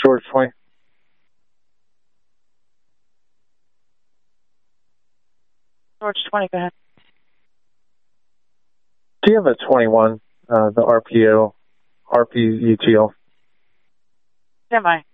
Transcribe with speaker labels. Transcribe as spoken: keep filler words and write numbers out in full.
Speaker 1: George twenty.
Speaker 2: George twenty, go ahead.
Speaker 1: Do you have a twenty-one, uh, the R P O, R P U T L?
Speaker 2: Stand by.